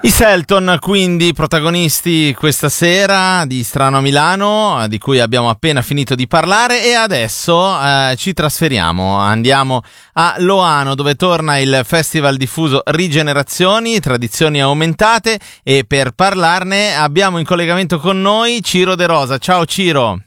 I Selton, quindi, protagonisti questa sera di Strano a Milano, di cui abbiamo appena finito di parlare, e adesso ci trasferiamo, andiamo a Loano, dove torna il festival diffuso Rigenerazioni, Tradizioni Aumentate, e per parlarne abbiamo in collegamento con noi Ciro De Rosa. Ciao Ciro!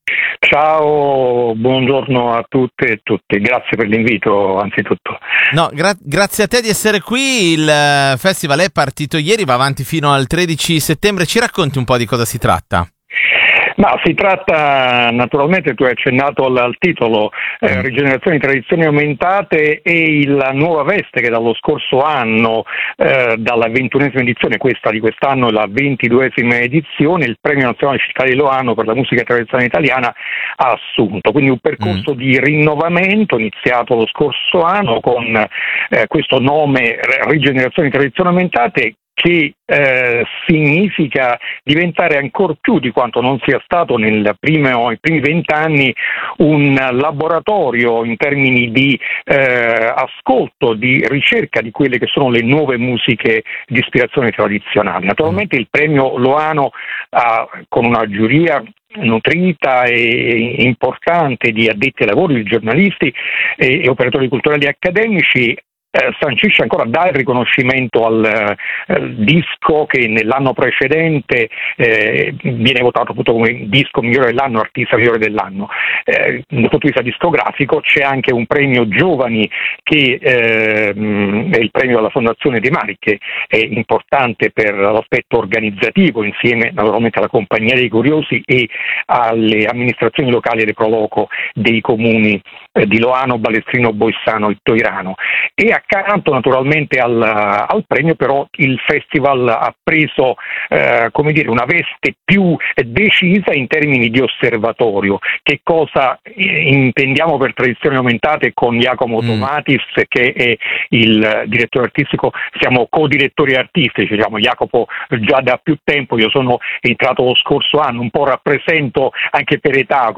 Ciao, buongiorno a tutte e tutti, grazie per l'invito anzitutto. No, grazie a te di essere qui. Il festival è partito ieri, va avanti fino al 13 settembre. Ci racconti un po' di cosa si tratta? Ma si tratta, naturalmente, tu hai accennato al titolo, Rigenerazioni, Tradizioni Aumentate, e la nuova veste che dallo scorso anno, dalla 21esima edizione, questa di quest'anno è la 22esima edizione, il Premio Nazionale Città di Loano per la musica tradizionale italiana ha assunto. Quindi un percorso di rinnovamento iniziato lo scorso anno con questo nome Rigenerazioni, Tradizioni Aumentate, che significa diventare ancor più di quanto non sia stato nei primi 20 anni un laboratorio in termini di ascolto, di ricerca di quelle che sono le nuove musiche di ispirazione tradizionale. Naturalmente il premio Loano con una giuria nutrita e importante di addetti ai lavori, di giornalisti e operatori culturali e accademici, sancisce ancora, dà il riconoscimento al disco che nell'anno precedente viene votato appunto come disco migliore dell'anno, artista migliore dell'anno. Dal punto di vista discografico c'è anche un premio giovani che è il premio della Fondazione De Mari, che è importante per l'aspetto organizzativo, insieme naturalmente alla Compagnia dei Curiosi e alle amministrazioni locali e le Proloco dei comuni di Loano, Balestrino, Boissano e Toirano. E accanto naturalmente al premio però il festival ha preso una veste più decisa in termini di osservatorio. Che cosa intendiamo per Tradizioni Aumentate con Jacopo Tomatis, che è il direttore artistico? Siamo co-direttori artistici, Jacopo già da più tempo, io sono entrato lo scorso anno, un po' rappresento anche per età,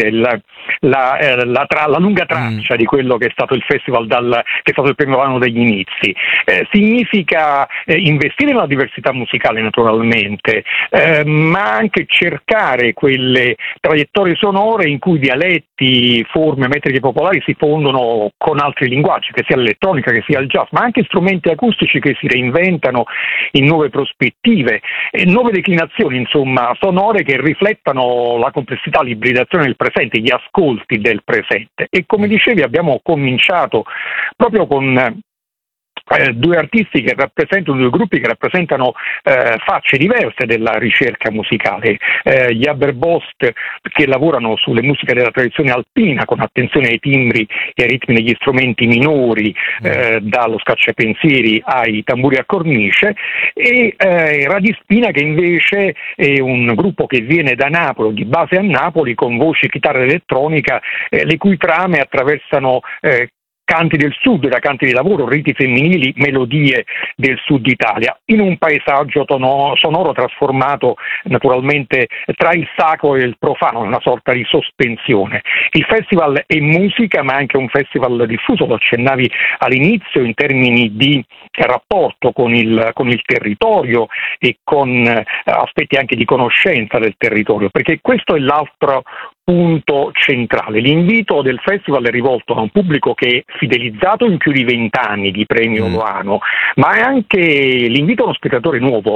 la lunga traccia di quello che è stato il festival, che è stato il primo anno degli inizi. Significa investire nella diversità musicale naturalmente, ma anche cercare quelle traiettorie sonore in cui dialetti, forme, metriche popolari si fondono con altri linguaggi, che sia l'elettronica, che sia il jazz, ma anche strumenti acustici che si reinventano in nuove prospettive, nuove declinazioni, insomma, sonore che riflettano la complessità, l'ibridazione del presente, gli ascolti del presente. E come dicevi, abbiamo cominciato proprio con due artisti che rappresentano, due gruppi che rappresentano facce diverse della ricerca musicale. Gli Haberbost, che lavorano sulle musiche della tradizione alpina con attenzione ai timbri e ai ritmi degli strumenti minori, dallo scacciapensieri ai tamburi a cornice, e Radispina, che invece è un gruppo che viene da Napoli, di base a Napoli, con voci, chitarra elettronica, le cui trame attraversano canti del sud, da canti di lavoro, riti femminili, melodie del sud Italia, in un paesaggio sonoro trasformato naturalmente tra il sacro e il profano, una sorta di sospensione. Il festival è musica, ma anche un festival diffuso, lo accennavi all'inizio, in termini di rapporto con il territorio e con aspetti anche di conoscenza del territorio, perché questo è l'altro punto centrale. L'invito del festival è rivolto a un pubblico che è fidelizzato in più di 20 anni di premio Loano, ma è anche l'invito a uno spettatore nuovo.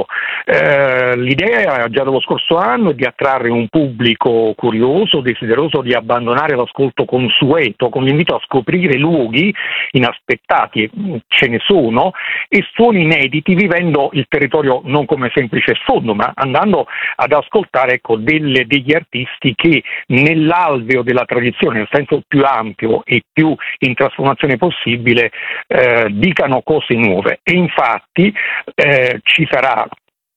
L'idea già dello scorso anno è di attrarre un pubblico curioso, desideroso di abbandonare l'ascolto consueto, con l'invito a scoprire luoghi inaspettati, ce ne sono, e suoni inediti, vivendo il territorio non come semplice sfondo, ma andando ad ascoltare degli artisti che nell'alveo della tradizione, nel senso più ampio e più in trasformazione possibile, dicano cose nuove. E infatti ci sarà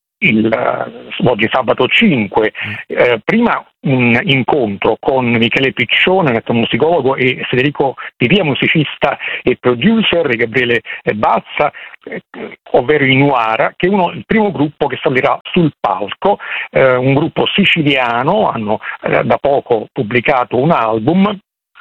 oggi sabato 5, prima un incontro con Michele Piccione, etnomusicologo, e Federico Pipia, musicista e producer, e Gabriele Bazza, ovvero i Nuara, che è il primo gruppo che salirà sul palco, un gruppo siciliano, hanno da poco pubblicato un album,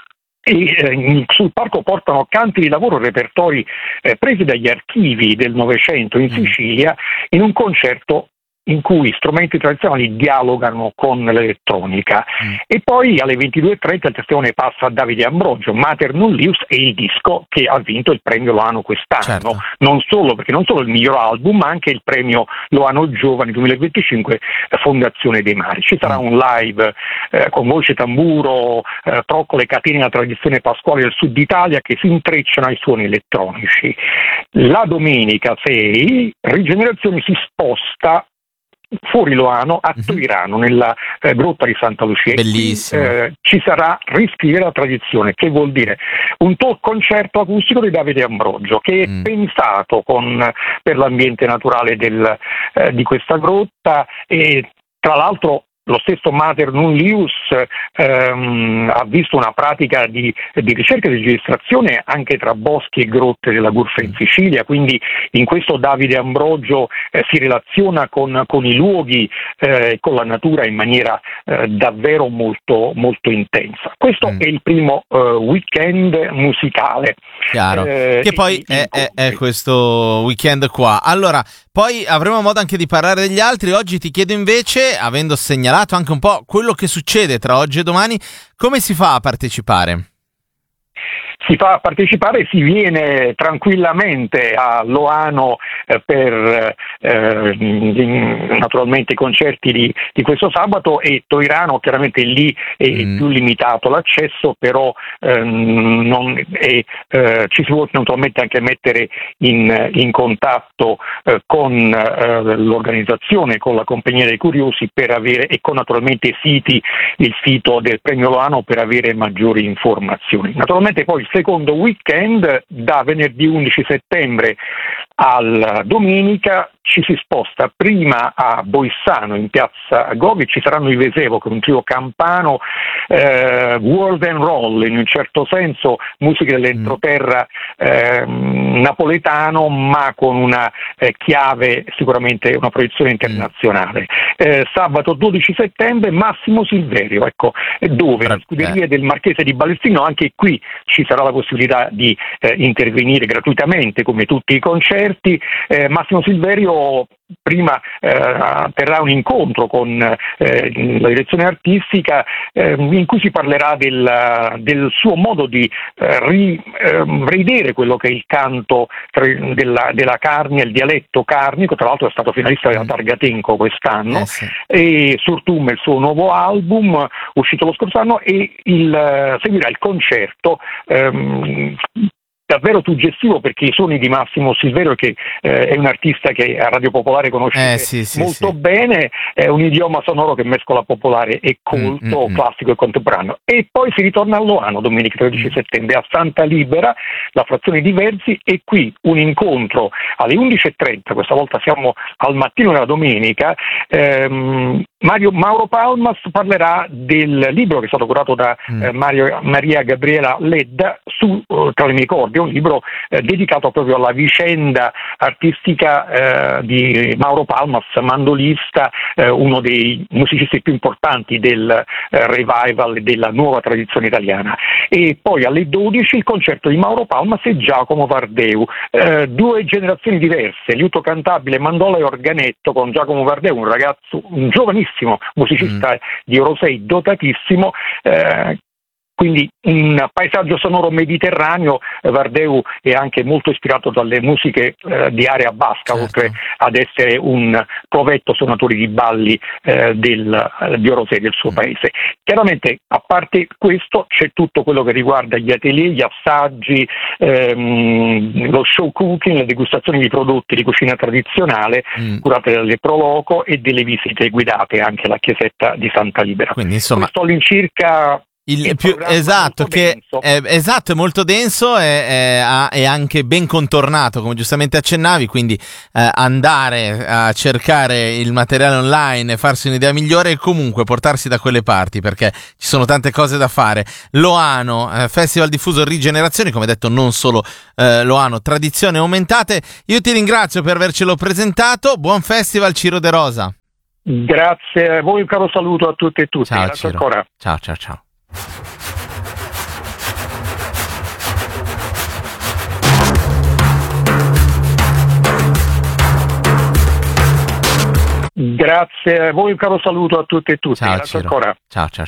e sul palco portano canti di lavoro, repertori presi dagli archivi del Novecento in Sicilia, in un concerto in cui strumenti tradizionali dialogano con l'elettronica. E poi alle 22:30 il testimone passa a Davide Ambrogio, Mater Nullius, e il disco che ha vinto il premio Loano quest'anno. Certo. Non solo il miglior album, ma anche il premio Loano Giovani 2025 Fondazione dei Mari. Ci sarà un live con voce, tamburo, troccole, catene, la tradizione pasquale del Sud Italia che si intrecciano ai suoni elettronici. La domenica 6 Rigenerazione si sposta fuori Loano a Toirano, nella grotta di Santa Lucia. Bellissimo. Qui, ci sarà Riscrivere la tradizione, che vuol dire un talk concerto acustico di Davide Ambrogio, che è pensato per l'ambiente naturale di questa grotta, e tra l'altro lo stesso Mater Nullius ha visto una pratica di ricerca e di registrazione anche tra boschi e grotte della Gurfa in Sicilia, quindi in questo Davide Ambrogio si relaziona con i luoghi e con la natura in maniera davvero molto, molto intensa. Questo è il primo weekend musicale. Chiaro, che poi è questo weekend qua. Allora, poi avremo modo anche di parlare degli altri. Oggi ti chiedo invece, avendo segnalato anche un po' quello che succede tra oggi e domani, come si fa a partecipare? Si fa a partecipare, si viene tranquillamente a Loano per naturalmente i concerti di questo sabato, e Toirano chiaramente lì è più limitato l'accesso, però ci si può naturalmente anche mettere in contatto con l'organizzazione, con la Compagnia dei Curiosi, per avere, e con naturalmente il sito del Premio Loano, per avere maggiori informazioni. Naturalmente poi il secondo weekend, da venerdì 11 settembre alla domenica, ci si sposta prima a Boissano, in piazza Goghi. Ci saranno i Vesevo, che è un trio campano, world and roll, in un certo senso musica dell'entroterra napoletano, ma con una chiave, sicuramente una proiezione internazionale. Sabato 12 settembre Massimo Silverio, ecco, dove la scuderia del Marchese di Balestino, anche qui ci sarà la possibilità di intervenire gratuitamente come tutti i concerti. Massimo Silverio prima terrà un incontro con la direzione artistica in cui si parlerà del suo modo di rivedere quello che è il canto della Carnia, il dialetto carnico. Tra l'altro è stato finalista della Targatenco quest'anno, e Surtum è il suo nuovo album uscito lo scorso anno, e seguirà il concerto davvero suggestivo, perché i suoni di Massimo Silverio, che è un artista che a Radio Popolare conoscete molto bene, è un idioma sonoro che mescola popolare e colto, classico e contemporaneo. E poi si ritorna a Loano domenica 13 settembre a Santa Libera, la frazione di Verzi, e qui un incontro alle 11:30, questa volta siamo al mattino della domenica. Mauro Palmas parlerà del libro che è stato curato da Maria Gabriela Ledda, Tra le mie corde, un libro dedicato proprio alla vicenda artistica di Mauro Palmas, mandolista, uno dei musicisti più importanti del revival e della nuova tradizione italiana. E poi alle 12 il concerto di Mauro Palmas e Giacomo Vardeu, due generazioni diverse, liuto cantabile, mandola e organetto, con Giacomo Vardeu, un giovanissimo musicista di Orosei, dotatissimo, quindi un paesaggio sonoro mediterraneo. Vardeu è anche molto ispirato dalle musiche di area basca, oltre ad essere un provetto suonatore di balli di Orosei, del suo paese. Chiaramente, a parte questo, c'è tutto quello che riguarda gli atelier, gli assaggi, lo show cooking, le degustazioni di prodotti di cucina tradizionale curate dalle Proloco, e delle visite guidate anche alla chiesetta di Santa Libera. Quindi, insomma, questo all'incirca esatto, che è molto denso e anche ben contornato, come giustamente accennavi, quindi andare a cercare il materiale online e farsi un'idea migliore, e comunque portarsi da quelle parti, perché ci sono tante cose da fare. Loano, Festival diffuso Rigenerazione, come detto, non solo Loano, tradizioni aumentate. Io ti ringrazio per avercelo presentato, buon festival Ciro De Rosa. Grazie a voi, un caro saluto a tutti e tutti. Ciao Grazie Ciro. ancora. Ciao. Grazie a voi, un caro saluto a tutti e tutti. Ciao Grazie Ciro. ancora. Ciao.